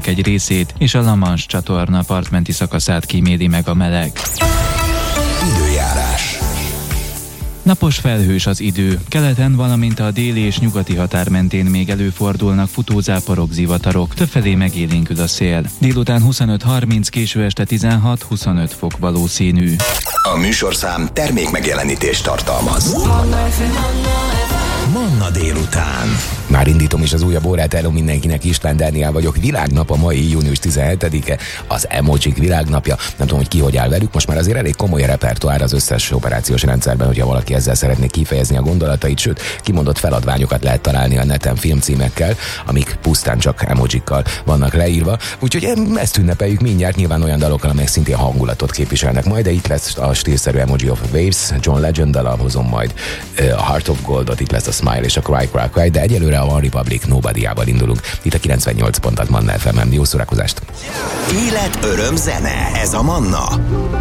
egy részét, és a La Manche csatorna partmenti szakaszát kíméli meg a meleg. Időjárás. Napos felhős az idő, keleten, valamint a déli és nyugati határ mentén még előfordulnak futózáporok, zivatarok, többfelé megélénkül a szél. Délután 25-30, késő este 16-25 fok valószínű. A műsorszám termékmegjelenítést tartalmaz. Manna délután. Már indítom is az újabb órát, hello mindenkinek, István Dániel vagyok. Világnap a mai június 17-e, az emojik világnapja. Nem tudom, hogy ki hogy áll velük, most már azért elég komoly repertoár az összes operációs rendszerben, hogyha valaki ezzel szeretné kifejezni a gondolatait, sőt, kimondott feladványokat lehet találni a neten filmcímekkel, amik pusztán csak emojikkal vannak leírva. Úgyhogy ezt ünnepeljük mindjárt, nyilván olyan dalokkal, amelyek szintén hangulatot képviselnek majd, de itt lesz a stílszerű Emoji of Waves, John Legend-dal hozom majd a Heart of Goldot, itt lesz a Smile és a Cry Cry Cry, de egyelőre a One Republic Nobody-ával indulunk. Itt a 98 pontat Manna FM-en. Jó szórakozást! Élet, öröm, zene. Ez a Manna.